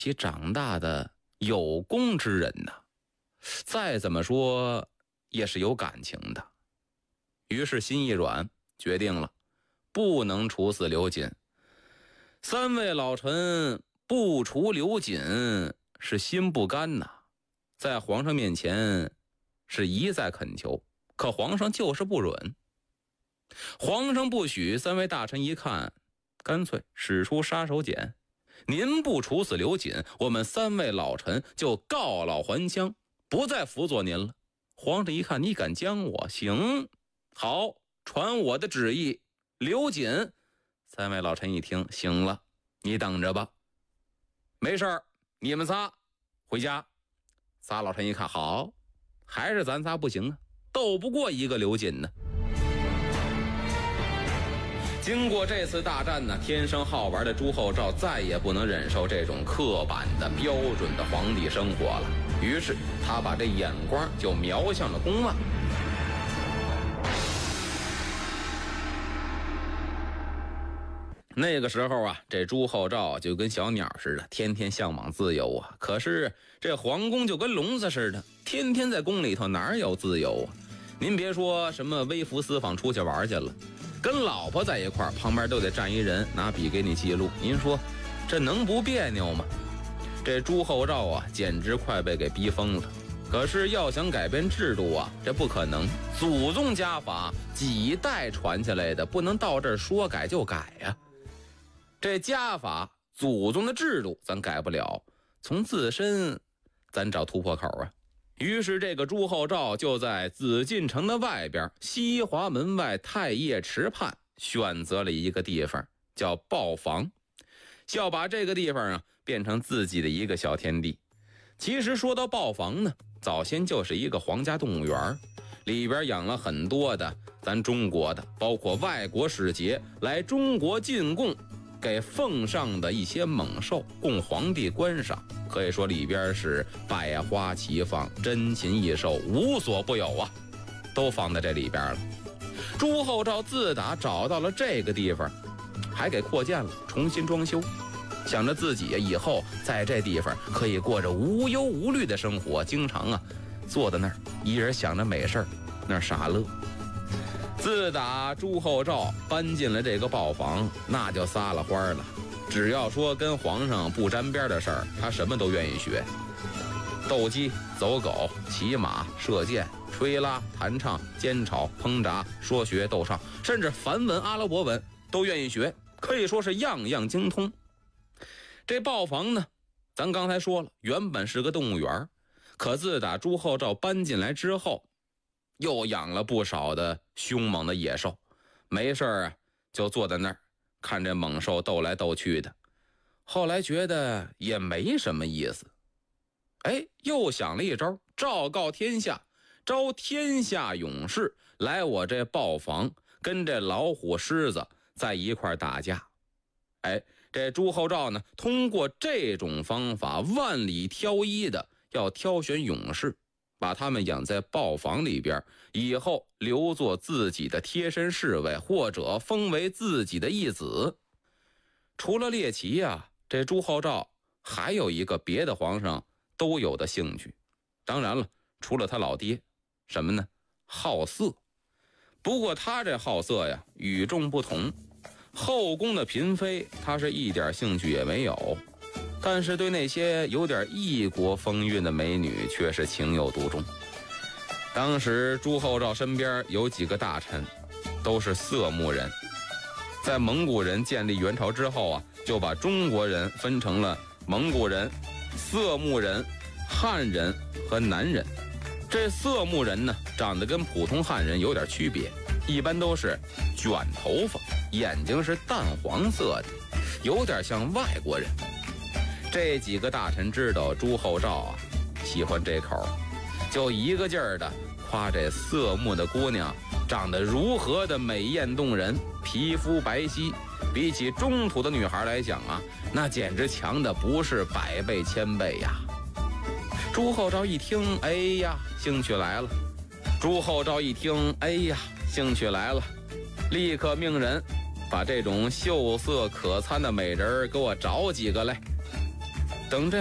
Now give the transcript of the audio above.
其长大的有功之人呐，再怎么说也是有感情的。于是心一软，决定了不能处死刘瑾。三位老臣不除刘瑾是心不甘呐，在皇上面前是一再恳求，可皇上就是不允。皇上不许，三位大臣一看，干脆使出杀手锏，您不处死刘瑾，我们三位老臣就告老还乡，不再辅佐您了。皇上一看，你敢将我，行，好，传我的旨意，刘瑾。三位老臣一听，行了，你等着吧，没事儿，你们仨回家。仨老臣一看，好，还是咱仨不行啊，斗不过一个刘瑾呢。经过这次大战呢，天生好玩的朱厚照再也不能忍受这种刻板的标准的皇帝生活了，于是他把这眼光就瞄向了公案。那个时候啊，这朱厚照就跟小鸟似的，天天向往自由啊。可是这皇宫就跟笼子似的，天天在宫里头，哪有自由啊？您别说什么微服私访出去玩去了，跟老婆在一块儿，旁边都得站一人拿笔给你记录。您说这能不别扭吗？这朱厚照啊，简直快被给逼疯了。可是要想改变制度啊，这不可能。祖宗家法几代传下来的，不能到这儿说改就改呀。这家法祖宗的制度咱改不了，从自身咱找突破口啊。于是这个朱厚照就在紫禁城的外边，西华门外太液池畔选择了一个地方，叫豹房，要把这个地方啊变成自己的一个小天地。其实说到豹房呢，早先就是一个皇家动物园，里边养了很多的咱中国的，包括外国使节来中国进贡给奉上的一些猛兽，供皇帝观赏。可以说里边是百花齐放，珍禽异兽无所不有啊，都放在这里边了。朱厚照自打找到了这个地方，还给扩建了，重新装修，想着自己以后在这地方可以过着无忧无虑的生活，经常啊坐在那儿一人想着美事儿，那儿傻乐。自打朱厚照搬进了这个豹房，那就撒了欢了。只要说跟皇上不沾边的事儿，他什么都愿意学。斗鸡、走狗、骑马、射箭、吹拉、弹唱、煎炒、烹炸、说学逗唱，甚至梵文、阿拉伯文都愿意学，可以说是样样精通。这豹房呢，咱刚才说了，原本是个动物园，可自打朱厚照搬进来之后，又养了不少的凶猛的野兽，没事啊就坐在那儿看这猛兽斗来斗去的。后来觉得也没什么意思，又想了一招，昭告天下，招天下勇士来我这豹房跟这老虎狮子在一块打架。这朱厚照呢，通过这种方法万里挑一的要挑选勇士，把他们养在豹房里边，以后留作自己的贴身侍卫，或者封为自己的义子。除了猎奇啊，这朱厚照还有一个别的皇上都有的兴趣，当然了，除了他老爹，什么呢？好色。不过他这好色呀与众不同，后宫的嫔妃他是一点兴趣也没有，但是对那些有点异国风韵的美女却是情有独钟。当时朱厚照身边有几个大臣都是色目人，在蒙古人建立元朝之后啊，就把中国人分成了蒙古人、色目人、汉人和南人。这色目人呢，长得跟普通汉人有点区别，一般都是卷头发，眼睛是淡黄色的，有点像外国人。这几个大臣知道朱厚照啊喜欢这口，就一个劲儿的夸这色目的姑娘长得如何的美艳动人，皮肤白皙，比起中土的女孩来讲啊，那简直强的不是100倍1000倍呀。朱厚照一听，哎呀，兴趣来了。朱厚照一听，哎呀，兴趣来了，立刻命人把这种秀色可餐的美人给我找几个来。 等这